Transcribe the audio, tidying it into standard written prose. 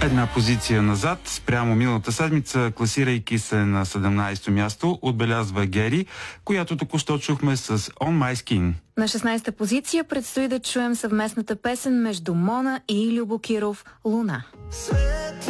Една позиция назад, спрямо миналата седмица, класирайки се на 17-то място, отбелязва Гери, която току-що чухме с On My Skin. На 16-та позиция предстои да чуем съвместната песен между Мона и Любо Киров «Луна».